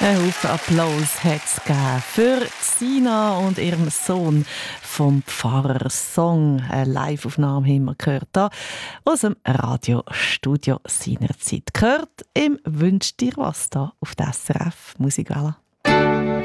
Ein Haufen Applaus hat es gegeben für Sina und ihrem Sohn vom Pfarrer Song. Eine Live-Aufnahme haben wir gehört hier aus dem Radiostudio seinerzeit. Gehört im «Wünsch dir was» da auf der SRF Musikwelle.